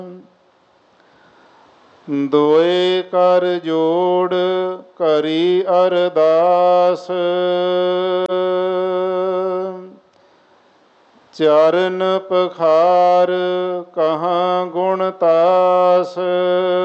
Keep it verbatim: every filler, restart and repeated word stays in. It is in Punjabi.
ਦੋਏ ਕਰ ਜੋੜ ਕਰੀ ਅਰਦਾਸ, ਚਰਨ ਪਖਾਰ ਕਹਾਂ ਗੁਣ ਤਾਸ।